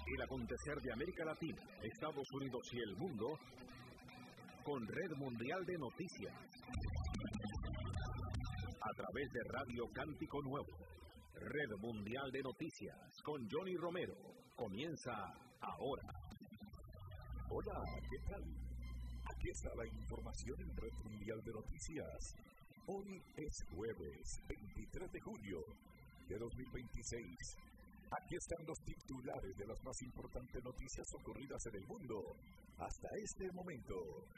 El acontecer de América Latina, Estados Unidos y el mundo con Red Mundial de Noticias. A través de Radio Cántico Nuevo, Red Mundial de Noticias con Johnny Romero. Comienza ahora. Hola, ¿qué tal? Aquí está la información en Red Mundial de Noticias. Hoy es jueves 23 de julio de 2026. Aquí están los titulares de las más importantes noticias ocurridas en el mundo hasta este momento.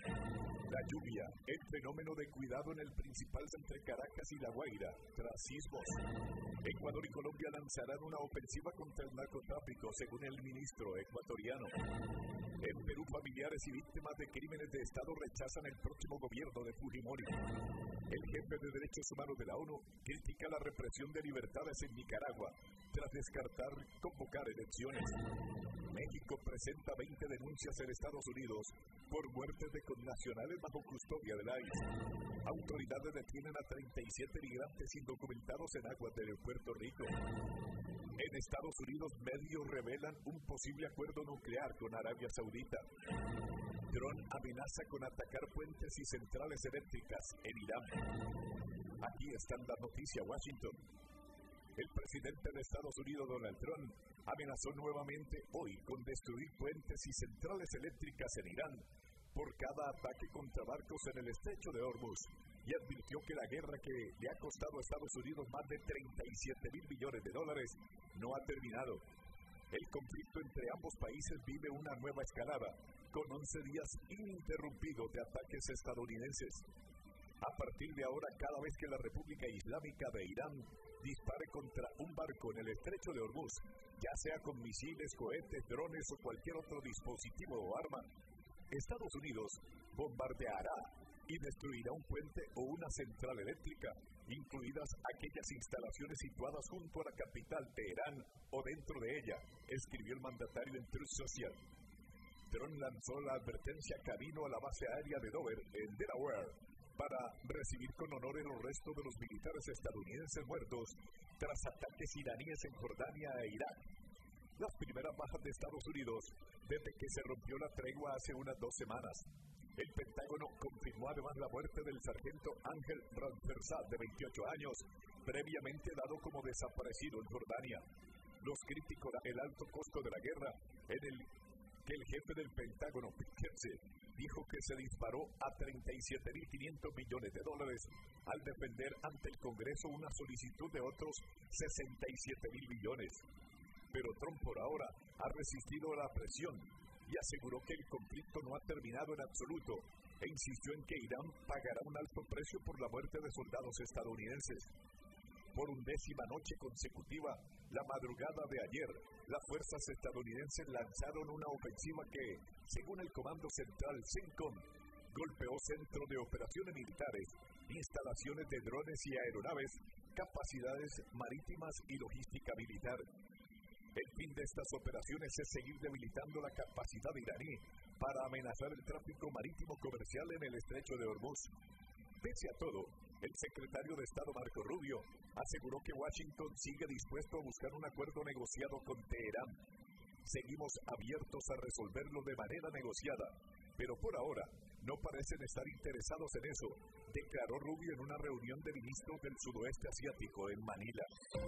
La lluvia, el fenómeno de cuidado en el principal entre Caracas y La Guaira, tras sismos. Ecuador y Colombia lanzarán una ofensiva contra el narcotráfico, según el ministro ecuatoriano. En Perú, familiares y víctimas de crímenes de Estado rechazan el próximo gobierno de Fujimori. El jefe de Derechos Humanos de la ONU critica la represión de libertades en Nicaragua, tras descartar convocar elecciones. México presenta 20 denuncias en Estados Unidos por muertes de connacionales bajo custodia de la ICE. Autoridades detienen a 37 migrantes indocumentados en aguas de Puerto Rico. En Estados Unidos, medios revelan un posible acuerdo nuclear con Arabia Saudita. Dron amenaza con atacar puentes y centrales eléctricas en Irán. Aquí están las noticias, Washington. El presidente de Estados Unidos, Donald Trump, amenazó nuevamente hoy con destruir puentes y centrales eléctricas en Irán por cada ataque contra barcos en el estrecho de Hormuz y advirtió que la guerra que le ha costado a Estados Unidos más de $37,000 millones no ha terminado. El conflicto entre ambos países vive una nueva escalada, con 11 días ininterrumpidos de ataques estadounidenses. A partir de ahora, cada vez que la República Islámica de Irán dispare contra un barco en el estrecho de Hormuz, ya sea con misiles, cohetes, drones o cualquier otro dispositivo o arma, Estados Unidos bombardeará y destruirá un puente o una central eléctrica, incluidas aquellas instalaciones situadas junto a la capital Teherán o dentro de ella, escribió el mandatario en Truth Social. Trump lanzó la advertencia camino a la base aérea de Dover, en Delaware, para recibir con honores los restos de los militares estadounidenses muertos tras ataques iraníes en Jordania e Irak. Las primeras bajas de Estados Unidos desde que se rompió la tregua hace unas 2 semanas. El Pentágono confirmó además la muerte del sargento Ángel Rampersad, de 28 años, previamente dado como desaparecido en Jordania. Los críticos del alto costo de la guerra, en el que el jefe del Pentágono, Pete Hegseth, dijo que se disparó a $37,500 millones al defender ante el Congreso una solicitud de otros $67,000 millones. Pero Trump por ahora ha resistido la presión y aseguró que el conflicto no ha terminado en absoluto e insistió en que Irán pagará un alto precio por la muerte de soldados estadounidenses. Por 11ª noche consecutiva, la madrugada de ayer, las fuerzas estadounidenses lanzaron una ofensiva que, según el Comando Central CENTCOM, golpeó centros de operaciones militares, instalaciones de drones y aeronaves, capacidades marítimas y logística militar. El fin de estas operaciones es seguir debilitando la capacidad iraní para amenazar el tráfico marítimo comercial en el estrecho de Hormuz. Pese a todo, el secretario de Estado Marco Rubio aseguró que Washington sigue dispuesto a buscar un acuerdo negociado con Teherán. Seguimos abiertos a resolverlo de manera negociada, pero por ahora no parecen estar interesados en eso, declaró Rubio en una reunión de ministros del sudoeste asiático en Manila.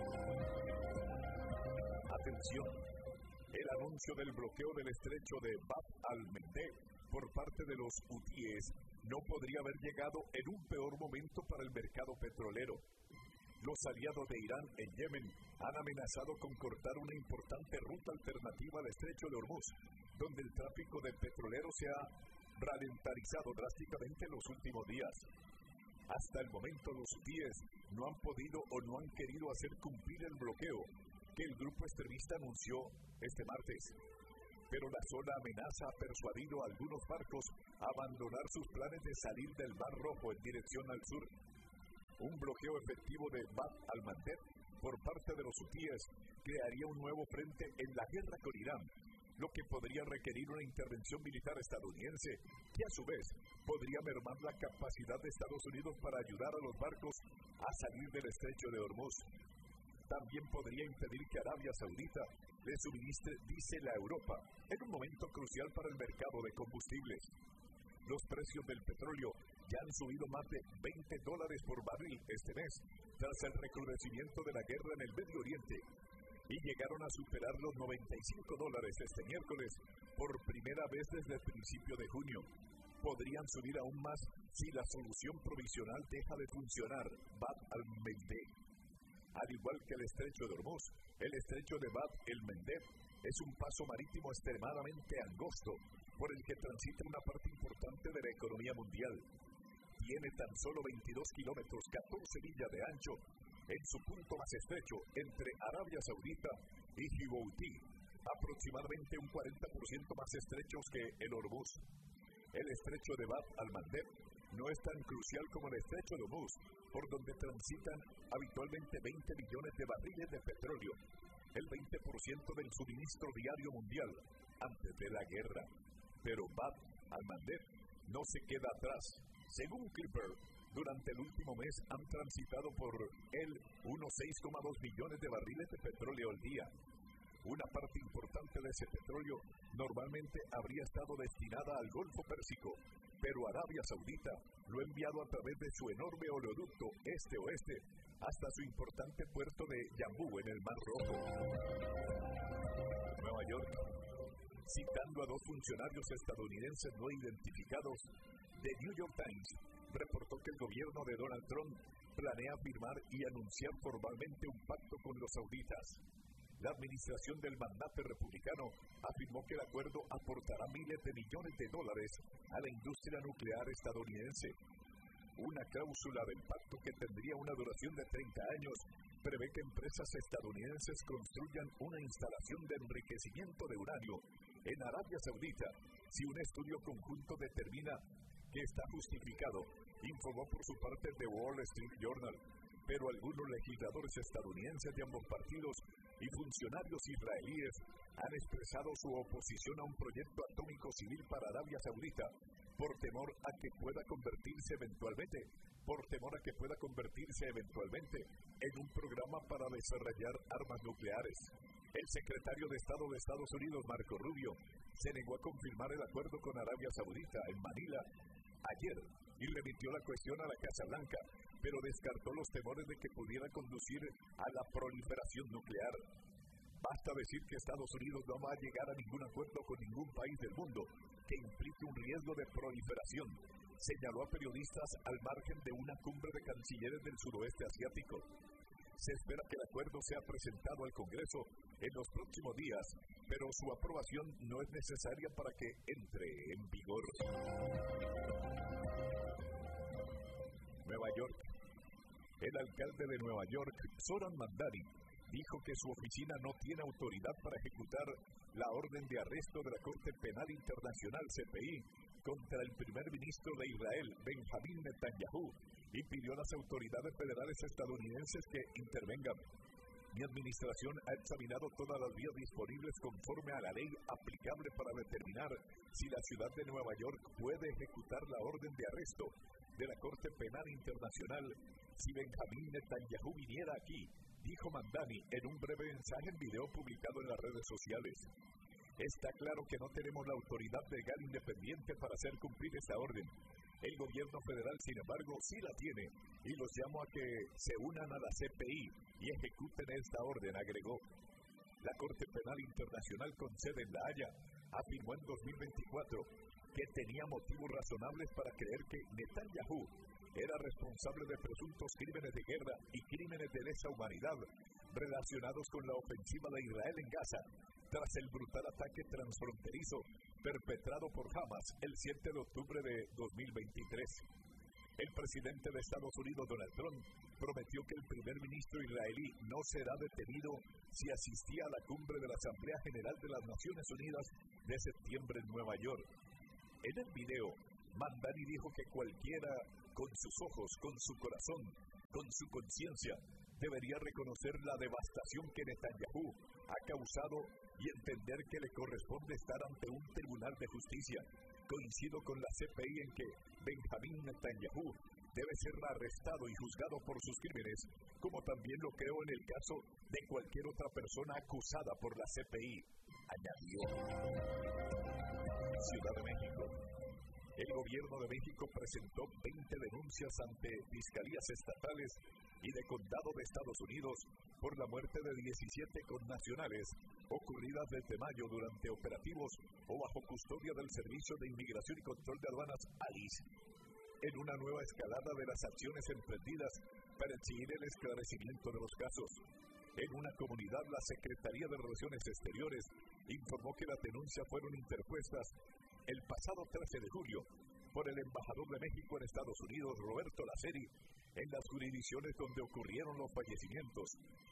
Atención, el anuncio del bloqueo del estrecho de Bab al-Mandeb por parte de los hutíes no podría haber llegado en un peor momento para el mercado petrolero. Los aliados de Irán en Yemen han amenazado con cortar una importante ruta alternativa al estrecho de Hormuz, donde el tráfico de petroleros se ha ralentizado drásticamente en los últimos días. Hasta el momento los hutíes no han podido o no han querido hacer cumplir el bloqueo que el grupo extremista anunció este martes. Pero la sola amenaza ha persuadido a algunos barcos a abandonar sus planes de salir del Mar Rojo en dirección al sur. Un bloqueo efectivo de Bab al-Mandeb por parte de los hutíes crearía un nuevo frente en la guerra con Irán, lo que podría requerir una intervención militar estadounidense, que a su vez podría mermar la capacidad de Estados Unidos para ayudar a los barcos a salir del estrecho de Hormuz. También podría impedir que Arabia Saudita le suministre diésel a Europa en un momento crucial para el mercado de combustibles. Los precios del petróleo ya han subido más de $20 por barril este mes, tras el recrudecimiento de la guerra en el Medio Oriente, y llegaron a superar los $95 este miércoles por primera vez desde el principio de junio. Podrían subir aún más si la solución provisional deja de funcionar, Bab al-Mandeb. Al igual que el estrecho de Hormuz, el estrecho de Bab el-Mandeb es un paso marítimo extremadamente angosto por el que transita una parte importante de la economía mundial. Tiene tan solo 22 kilómetros, 14 millas de ancho, en su punto más estrecho entre Arabia Saudita y Djibouti, aproximadamente un 40% más estrechos que el Hormuz. El estrecho de Bab al-Mandeb no es tan crucial como el estrecho de Hormuz, por donde transitan habitualmente 20 millones de barriles de petróleo, el 20% del suministro diario mundial antes de la guerra. Pero Bab al-Mandeb no se queda atrás. Según Clipper, durante el último mes han transitado por él unos 6,2 millones de barriles de petróleo al día. Una parte importante de ese petróleo normalmente habría estado destinada al Golfo Pérsico, pero Arabia Saudita lo ha enviado a través de su enorme oleoducto este-oeste hasta su importante puerto de Yambú en el Mar Rojo. Nueva York, citando a dos funcionarios estadounidenses no identificados, The New York Times reportó que el gobierno de Donald Trump planea firmar y anunciar formalmente un pacto con los sauditas. La administración del mandatario republicano afirmó que el acuerdo aportará miles de millones de dólares a la industria nuclear estadounidense. Una cláusula del pacto que tendría una duración de 30 años prevé que empresas estadounidenses construyan una instalación de enriquecimiento de uranio en Arabia Saudita si un estudio conjunto determina que está justificado, informó por su parte The Wall Street Journal. Pero algunos legisladores estadounidenses de ambos partidos y funcionarios israelíes han expresado su oposición a un proyecto atómico civil para Arabia Saudita por temor a que pueda convertirse eventualmente en un programa para desarrollar armas nucleares. El secretario de Estado de Estados Unidos, Marco Rubio, se negó a confirmar el acuerdo con Arabia Saudita en Manila ayer y remitió la cuestión a la Casa Blanca, pero descartó los temores de que pudiera conducir a la proliferación nuclear. Basta decir que Estados Unidos no va a llegar a ningún acuerdo con ningún país del mundo que implique un riesgo de proliferación, señaló a periodistas al margen de una cumbre de cancilleres del suroeste asiático. Se espera que el acuerdo sea presentado al Congreso en los próximos días, pero su aprobación no es necesaria para que entre en vigor. Nueva York. El alcalde de Nueva York, Zohran Mamdani, dijo que su oficina no tiene autoridad para ejecutar la orden de arresto de la Corte Penal Internacional CPI contra el primer ministro de Israel, Benjamín Netanyahu, y pidió a las autoridades federales estadounidenses que intervengan. Mi administración ha examinado todas las vías disponibles conforme a la ley aplicable para determinar si la ciudad de Nueva York puede ejecutar la orden de arresto de la Corte Penal Internacional si Benjamín Netanyahu viniera aquí, dijo Mamdani en un breve mensaje en video publicado en las redes sociales. Está claro que no tenemos la autoridad legal independiente para hacer cumplir esta orden. El gobierno federal, sin embargo, sí la tiene, y los llamo a que se unan a la CPI y ejecuten esta orden, agregó. La Corte Penal Internacional con sede en La Haya afirmó en 2024 que tenía motivos razonables para creer que Netanyahu era responsable de presuntos crímenes de guerra y crímenes de lesa humanidad relacionados con la ofensiva de Israel en Gaza, tras el brutal ataque transfronterizo perpetrado por Hamas el 7 de octubre de 2023. El presidente de Estados Unidos, Donald Trump, prometió que el primer ministro israelí no será detenido si asistía a la cumbre de la Asamblea General de las Naciones Unidas de septiembre en Nueva York. En el video, Mamdani dijo que cualquiera con sus ojos, con su corazón, con su conciencia, debería reconocer la devastación que Netanyahu ha causado y entender que le corresponde estar ante un tribunal de justicia. Coincido con la CPI en que Benjamín Netanyahu debe ser arrestado y juzgado por sus crímenes, como también lo creo en el caso de cualquier otra persona acusada por la CPI, añadió. Ciudad de México. El gobierno de México presentó 20 denuncias ante fiscalías estatales y de condado de Estados Unidos por la muerte de 17 connacionales ocurridas desde mayo durante operativos o bajo custodia del Servicio de Inmigración y Control de Aduanas, ICE, en una nueva escalada de las acciones emprendidas para exigir el esclarecimiento de los casos. En una comunidad, la Secretaría de Relaciones Exteriores informó que las denuncias fueron interpuestas el pasado 13 de julio por el embajador de México en Estados Unidos, Roberto Laceri, en las jurisdicciones donde ocurrieron los fallecimientos,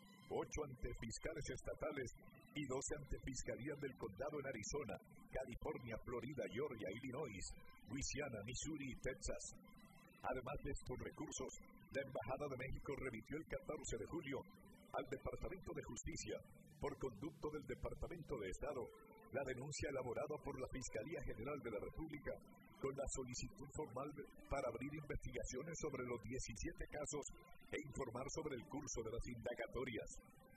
8 ante fiscales estatales y 12 ante fiscalías del condado en Arizona, California, Florida, Georgia, Illinois, Luisiana, Missouri y Texas. Además de estos recursos, la Embajada de México remitió el 14 de julio al Departamento de Justicia, por conducto del Departamento de Estado, la denuncia elaborada por la Fiscalía General de la República con la solicitud formal para abrir investigaciones sobre los 17 casos e informar sobre el curso de las indagatorias.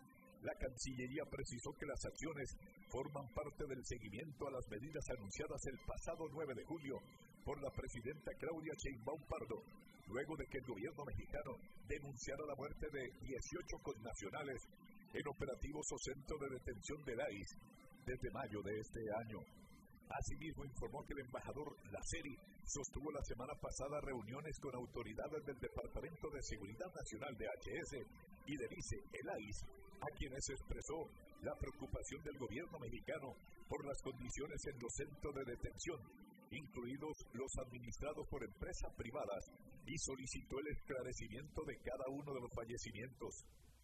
La Cancillería precisó que las acciones forman parte del seguimiento a las medidas anunciadas el pasado 9 de julio por la presidenta Claudia Sheinbaum Pardo, luego de que el gobierno mexicano denunciara la muerte de 18 connacionales en operativos o centro de detención del ICE desde mayo de este año. Asimismo, informó que el embajador Laceri sostuvo la semana pasada reuniones con autoridades del Departamento de Seguridad Nacional de HS y del ICE, el ICE, a quienes expresó la preocupación del gobierno mexicano por las condiciones en los centros de detención, incluidos los administrados por empresas privadas, y solicitó el esclarecimiento de cada uno de los fallecimientos.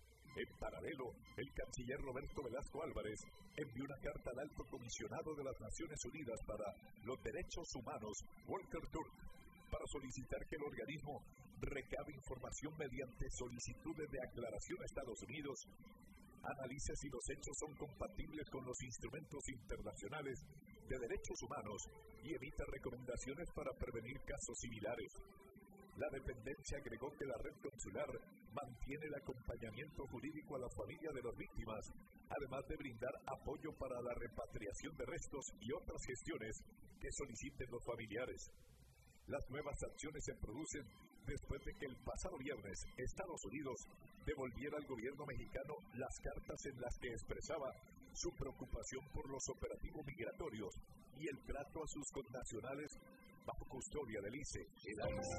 En paralelo, el canciller Roberto Velasco Álvarez envió una carta al Alto Comisionado de las Naciones Unidas para los Derechos Humanos, Volker Turk, para solicitar que el organismo recabe información mediante solicitudes de aclaración a Estados Unidos, analice si los hechos son compatibles con los instrumentos internacionales de derechos humanos y emita recomendaciones para prevenir casos similares. La dependencia agregó que la red consular mantiene el acompañamiento jurídico a la familia de las víctimas, además de brindar apoyo para la repatriación de restos y otras gestiones que soliciten los familiares. Las nuevas acciones se producen después de que el pasado viernes Estados Unidos devolviera al gobierno mexicano las cartas en las que expresaba su preocupación por los operativos migratorios y el trato a sus connacionales bajo custodia del ICE, el ICE.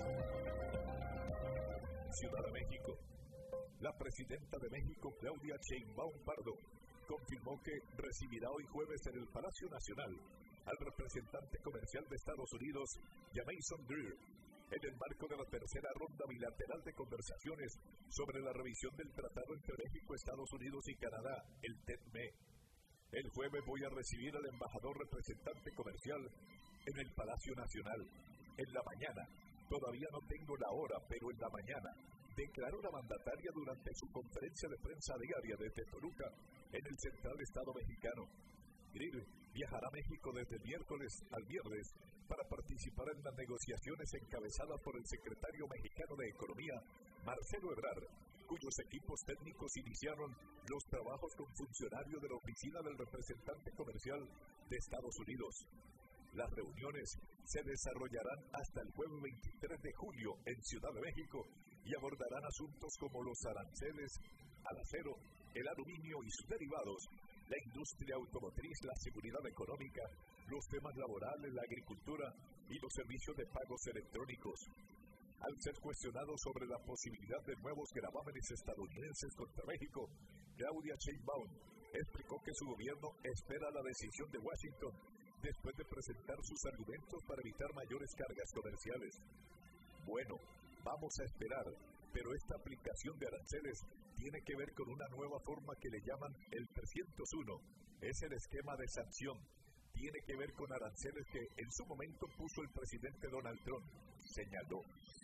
Ciudad de México. La presidenta de México, Claudia Sheinbaum Pardo, confirmó que recibirá hoy jueves en el Palacio Nacional al representante comercial de Estados Unidos, Jamieson Greer, en el marco de la tercera ronda bilateral de conversaciones sobre la revisión del tratado entre México, Estados Unidos y Canadá, el TEME. El jueves voy a recibir al embajador representante comercial en el Palacio Nacional. En la mañana, todavía no tengo la hora, pero en la mañana, declaró la mandataria durante su conferencia de prensa diaria desde Toluca, en el central estado mexicano. Greer viajará a México desde el miércoles al viernes para participar en las negociaciones encabezadas por el secretario mexicano de Economía, Marcelo Ebrard, cuyos equipos técnicos iniciaron los trabajos con funcionarios de la oficina del representante comercial de Estados Unidos. Las reuniones se desarrollarán hasta el jueves 23 de julio en Ciudad de México y abordarán asuntos como los aranceles al acero, el aluminio y sus derivados, la industria automotriz, la seguridad económica, los temas laborales, la agricultura y los servicios de pagos electrónicos. Al ser cuestionado sobre la posibilidad de nuevos gravámenes estadounidenses contra México, Claudia Sheinbaum explicó que su gobierno espera la decisión de Washington después de presentar sus argumentos para evitar mayores cargas comerciales. Bueno, vamos a esperar, pero esta aplicación de aranceles tiene que ver con una nueva forma que le llaman el 301. Es el esquema de sanción. Tiene que ver con aranceles que en su momento puso el presidente Donald Trump, señaló.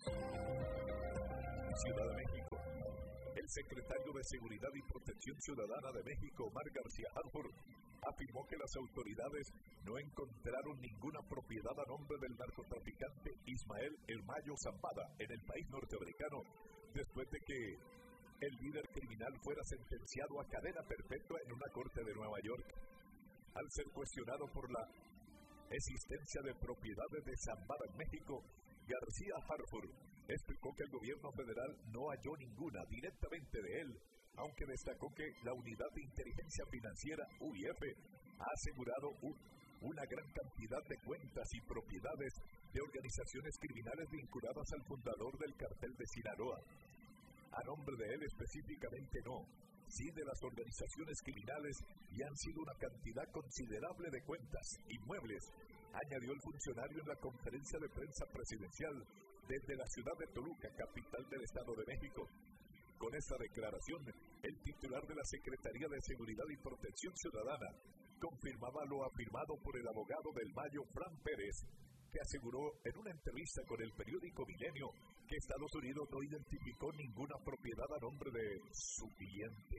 Ciudad de México. El secretario de Seguridad y Protección Ciudadana de México, Omar García Harford, afirmó que las autoridades no encontraron ninguna propiedad a nombre del narcotraficante Ismael El Mayo Zambada en el país norteamericano, después de que el líder criminal fuera sentenciado a cadena perpetua en una corte de Nueva York. Al ser cuestionado por la existencia de propiedades de Zambada en México, García Harford explicó que el gobierno federal no halló ninguna directamente de él, aunque destacó que la Unidad de Inteligencia Financiera, UIF, ha asegurado una gran cantidad de cuentas y propiedades de organizaciones criminales vinculadas al fundador del cartel de Sinaloa. A nombre de él específicamente no, sí de las organizaciones criminales, y han sido una cantidad considerable de cuentas inmuebles, añadió el funcionario en la conferencia de prensa presidencial desde la ciudad de Toluca, capital del Estado de México. Con esta declaración, el titular de la Secretaría de Seguridad y Protección Ciudadana confirmaba lo afirmado por el abogado del Mayo, Fran Pérez, que aseguró en una entrevista con el periódico Milenio que Estados Unidos no identificó ninguna propiedad a nombre de su cliente.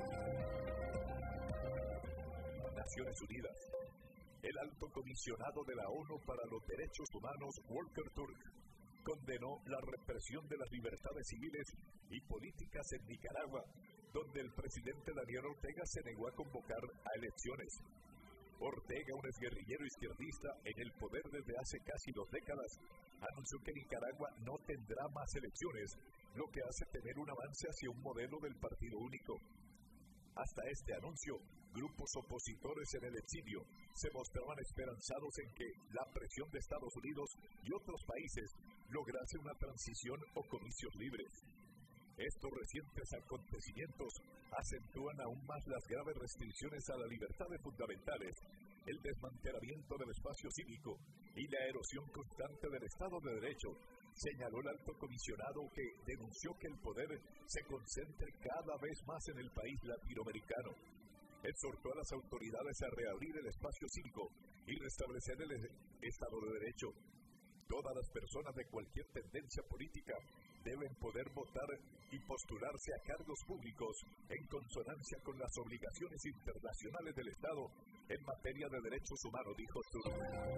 Naciones Unidas. El alto comisionado de la ONU para los Derechos Humanos, Volker Turk, condenó la represión de las libertades civiles y políticas en Nicaragua, donde el presidente Daniel Ortega se negó a convocar a elecciones. Ortega, un exguerrillero izquierdista en el poder desde hace casi 2 décadas, anunció que Nicaragua no tendrá más elecciones, lo que hace tener un avance hacia un modelo del partido único. Hasta este anuncio, grupos opositores en el exilio se mostraban esperanzados en que la presión de Estados Unidos y otros países lograse una transición o comicios libres. Estos recientes acontecimientos acentúan aún más las graves restricciones a las libertades fundamentales, el desmantelamiento del espacio cívico y la erosión constante del Estado de Derecho, señaló el alto comisionado, que denunció que el poder se concentre cada vez más en el país latinoamericano. Exhortó a las autoridades a reabrir el espacio cívico y restablecer el Estado de Derecho. Todas las personas de cualquier tendencia política deben poder votar y postularse a cargos públicos en consonancia con las obligaciones internacionales del Estado en materia de derechos humanos, dijo Turk.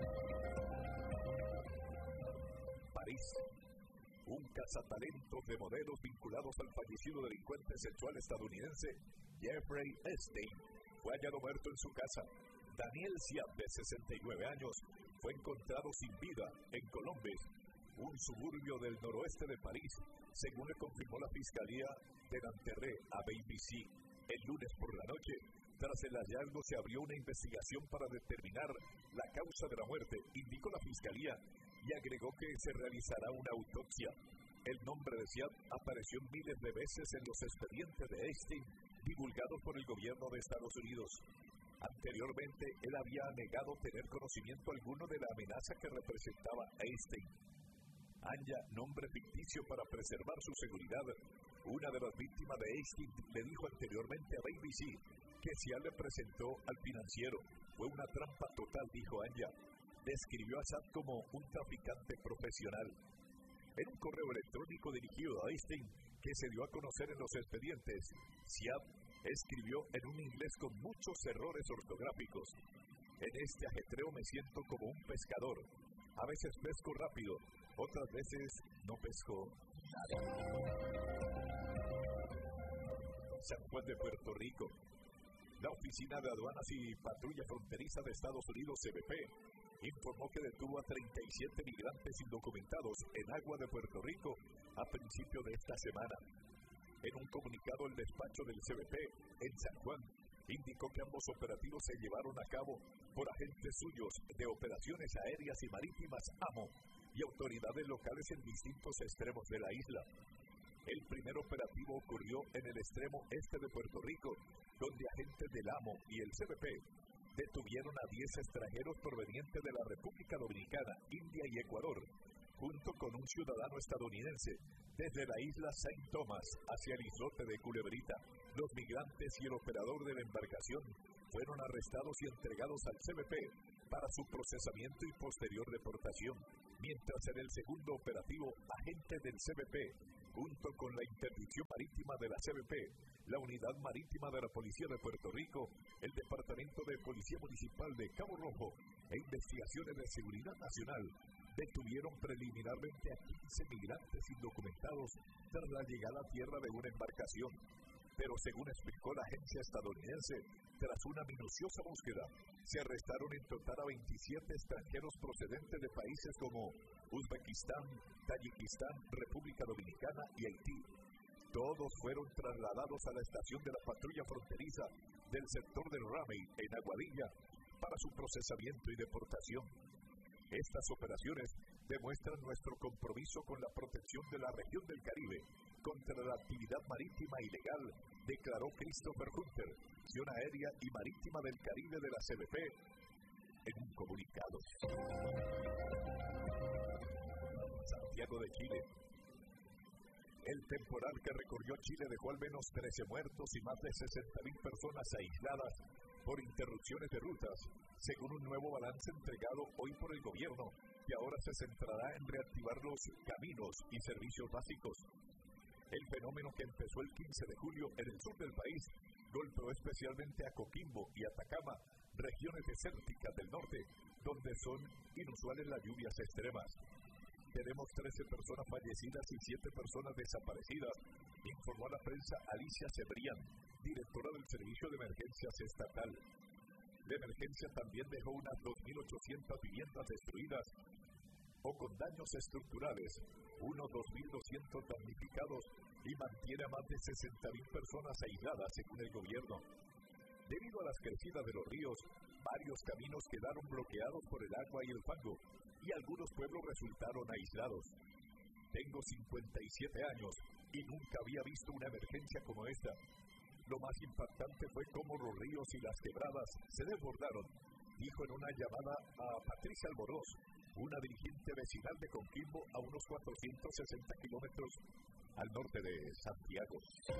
París. Un cazatalentos de modelos vinculados al fallecido delincuente sexual estadounidense Jeffrey Epstein fue hallado muerto en su casa. Daniel Siab, de 69 años, fue encontrado sin vida en Colombes, un suburbio del noroeste de París, según le confirmó la Fiscalía de Nanterre a BBC. El lunes por la noche, tras el hallazgo, se abrió una investigación para determinar la causa de la muerte, indicó la Fiscalía, y agregó que se realizará una autopsia. El nombre de Siab apareció miles de veces en los expedientes de Epstein divulgados por el gobierno de Estados Unidos. Anteriormente, él había negado tener conocimiento alguno de la amenaza que representaba Epstein. Anya, nombre ficticio para preservar su seguridad, una de las víctimas de Epstein, le dijo anteriormente a BBC que Siab le presentó al financiero. Fue una trampa total, dijo Anya. Describió a Siab como un traficante profesional. En un correo electrónico dirigido a Epstein, que se dio a conocer en los expedientes, Siab escribió en un inglés con muchos errores ortográficos: en este ajetreo me siento como un pescador. A veces pesco rápido, otras veces no pesco nada. San Juan de Puerto Rico. La Oficina de Aduanas y Patrulla Fronteriza de Estados Unidos, CBP, informó que detuvo a 37 migrantes indocumentados en agua de Puerto Rico a principio de esta semana. En un comunicado, el despacho del CBP en San Juan indicó que ambos operativos se llevaron a cabo por agentes suyos de Operaciones Aéreas y Marítimas AMO y autoridades locales en distintos extremos de la isla. El primer operativo ocurrió en el extremo este de Puerto Rico, donde agentes del AMO y el CBP detuvieron a 10 extranjeros provenientes de la República Dominicana, India y Ecuador, junto con un ciudadano estadounidense, desde la isla Saint Thomas hacia el islote de Culebrita. Los migrantes y el operador de la embarcación fueron arrestados y entregados al CBP para su procesamiento y posterior deportación, mientras en el segundo operativo, agentes del CBP, junto con la interdicción marítima de la CBP, la Unidad Marítima de la Policía de Puerto Rico, el Departamento de Policía Municipal de Cabo Rojo e Investigaciones de Seguridad Nacional detuvieron preliminarmente a 15 migrantes indocumentados tras la llegada a tierra de una embarcación. Pero según explicó la agencia estadounidense, tras una minuciosa búsqueda, se arrestaron en total a 27 extranjeros procedentes de países como Uzbekistán, Tayikistán, República Dominicana y Haití. Todos fueron trasladados a la estación de la patrulla fronteriza del sector del Ramey, en Aguadilla, para su procesamiento y deportación. Estas operaciones demuestran nuestro compromiso con la protección de la región del Caribe contra la actividad marítima ilegal, declaró Christopher Hunter, Sección Aérea y Marítima del Caribe de la CBP, en un comunicado. Santiago de Chile. El temporal que recorrió Chile dejó al menos 13 muertos y más de 60,000 personas aisladas por interrupciones de rutas, según un nuevo balance entregado hoy por el gobierno, que ahora se centrará en reactivar los caminos y servicios básicos. El fenómeno, que empezó el 15 de julio en el sur del país, golpeó especialmente a Coquimbo y Atacama, regiones desérticas del norte, donde son inusuales las lluvias extremas. Tenemos 13 personas fallecidas y 7 personas desaparecidas, informó a la prensa Alicia Cebrián, directora del Servicio de Emergencias Estatal. La emergencia también dejó unas 2.800 viviendas destruidas o con daños estructurales, unos 2.200 damnificados y mantiene a más de 60,000 personas aisladas, según el gobierno. Debido a las crecidas de los ríos, varios caminos quedaron bloqueados por el agua y el fango, y algunos pueblos resultaron aislados. Tengo 57 años y nunca había visto una emergencia como esta. Lo más impactante fue cómo los ríos y las quebradas se desbordaron, dijo en una llamada a Patricia Albornoz, una dirigente vecinal de Coquimbo, a unos 460 kilómetros al norte de Santiago.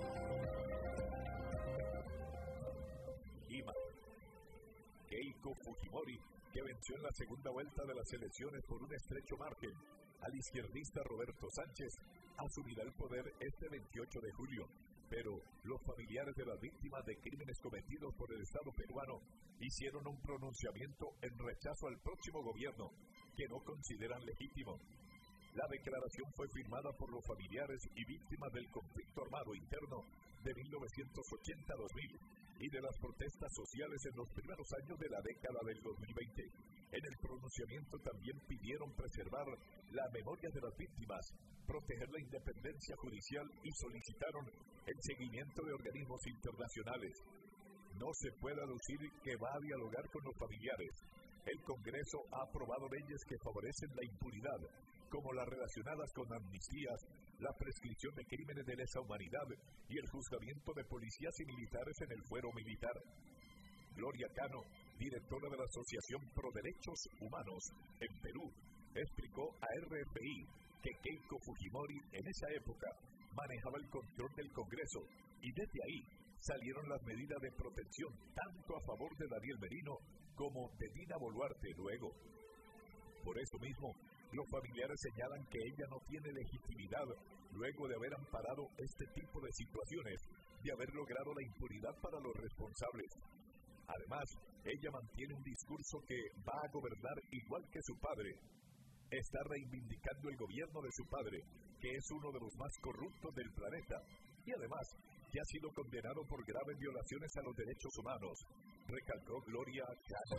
Lima. Keiko Fujimori, que venció en la segunda vuelta de las elecciones por un estrecho margen al izquierdista Roberto Sánchez, asumirá el poder este 28 de julio. Pero los familiares de las víctimas de crímenes cometidos por el Estado peruano hicieron un pronunciamiento en rechazo al próximo gobierno, que no consideran legítimo. La declaración fue firmada por los familiares y víctimas del conflicto armado interno de 1980 a 2000 y de las protestas sociales en los primeros años de la década del 2020. En el pronunciamiento también pidieron preservar la memoria de las víctimas, proteger la independencia judicial y solicitaron el seguimiento de organismos internacionales. No se puede aducir que va a dialogar con los familiares. El Congreso ha aprobado leyes que favorecen la impunidad, como las relacionadas con amnistías, la prescripción de crímenes de lesa humanidad y el juzgamiento de policías y militares en el fuero militar. Gloria Cano, directora de la Asociación Pro Derechos Humanos en Perú, explicó a RFI que Keiko Fujimori en esa época manejaba el control del Congreso y desde ahí salieron las medidas de protección tanto a favor de Daniel Merino como de Dina Boluarte luego. Por eso mismo, los familiares señalan que ella no tiene legitimidad luego de haber amparado este tipo de situaciones, de haber logrado la impunidad para los responsables. Además, ella mantiene un discurso que va a gobernar igual que su padre. Está reivindicando el gobierno de su padre, que es uno de los más corruptos del planeta, y además que ha sido condenado por graves violaciones a los derechos humanos, recalcó Gloria Cano.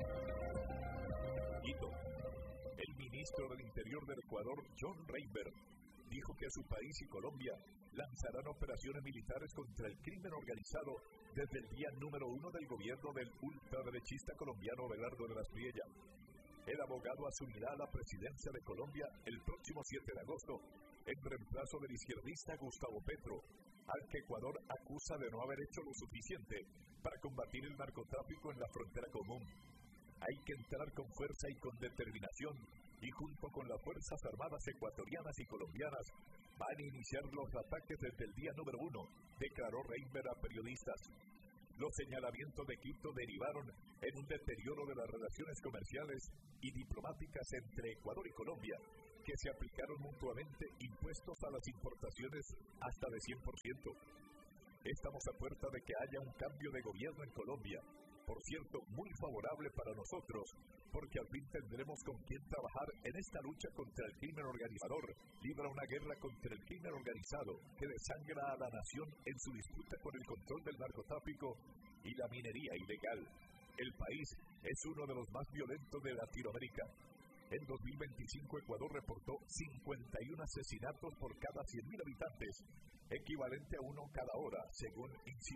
Quito. El ministro del Interior del Ecuador, John Reinberg, dijo que su país y Colombia lanzarán operaciones militares contra el crimen organizado desde el día número 1 del gobierno del ultraderechista colombiano Abelardo de las Priella. El abogado asumirá la presidencia de Colombia el próximo 7 de agosto, en reemplazo del izquierdista Gustavo Petro, al que Ecuador acusa de no haber hecho lo suficiente para combatir el narcotráfico en la frontera común. Hay que entrar con fuerza y con determinación, y junto con las Fuerzas Armadas ecuatorianas y colombianas van a iniciar los ataques desde el día número 1, declaró Reinberg a periodistas. Los señalamientos de Quito derivaron en un deterioro de las relaciones comerciales y diplomáticas entre Ecuador y Colombia, que se aplicaron mutuamente impuestos a las importaciones hasta de 100%. Estamos a puerta de que haya un cambio de gobierno en Colombia. Por cierto, muy favorable para nosotros, porque al fin tendremos con quién trabajar en esta lucha contra el crimen organizador. Libra una guerra contra el crimen organizado que desangra a la nación en su disputa por el control del narcotráfico y la minería ilegal. El país es uno de los más violentos de Latinoamérica. En 2025 Ecuador reportó 51 asesinatos por cada 100.000 habitantes, equivalente a uno cada hora, según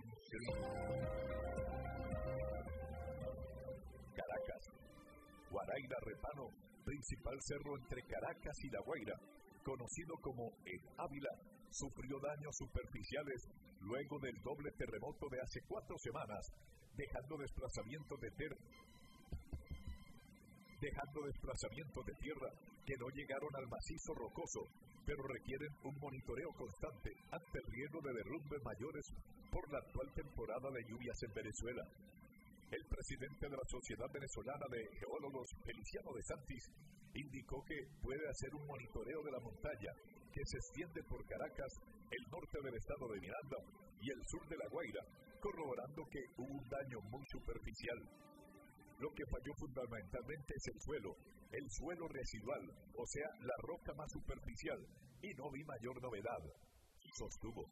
Caracas. Guaraíra Repano, principal cerro entre Caracas y La Guaira, conocido como El Ávila, sufrió daños superficiales luego del doble terremoto de hace 4 semanas, dejando desplazamientos de tierra que no llegaron al macizo rocoso, pero requieren un monitoreo constante ante el riesgo de derrumbes mayores por la actual temporada de lluvias en Venezuela. El presidente de la Sociedad Venezolana de Geólogos, Feliciano de Santis, indicó que puede hacer un monitoreo de la montaña que se extiende por Caracas, el norte del estado de Miranda y el sur de La Guaira, corroborando que hubo un daño muy superficial. Lo que falló fundamentalmente es el suelo residual, o sea, la roca más superficial, y no vi mayor novedad, sostuvo.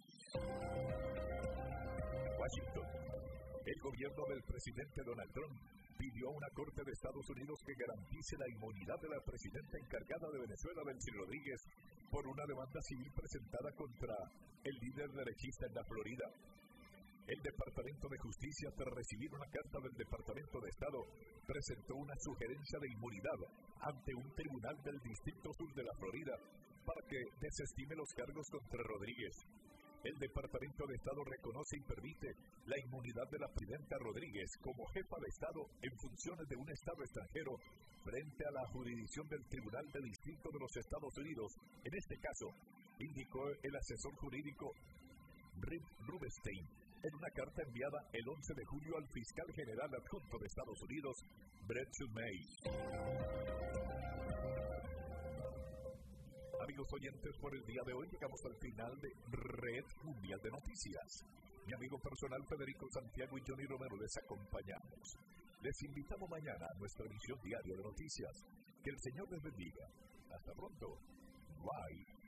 Washington. El gobierno del presidente Donald Trump pidió a una corte de Estados Unidos que garantice la inmunidad de la presidenta encargada de Venezuela, Delcy Rodríguez, por una demanda civil presentada contra el líder derechista en la Florida. El Departamento de Justicia, tras recibir una carta del Departamento de Estado, presentó una sugerencia de inmunidad ante un tribunal del Distrito Sur de la Florida para que desestime los cargos contra Rodríguez. El Departamento de Estado reconoce y permite la inmunidad de la presidenta Rodríguez como jefa de Estado en funciones de un Estado extranjero frente a la jurisdicción del Tribunal de Distrito de los Estados Unidos. En este caso, indicó el asesor jurídico Rick Rubenstein en una carta enviada el 11 de julio al fiscal general adjunto de Estados Unidos, Brett May. Amigos oyentes, por el día de hoy llegamos al final de Red Mundial de Noticias. Mi amigo personal Federico Santiago y Johnny Romero les acompañamos. Les invitamos mañana a nuestra emisión diaria de noticias. Que el Señor les bendiga. Hasta pronto. Bye.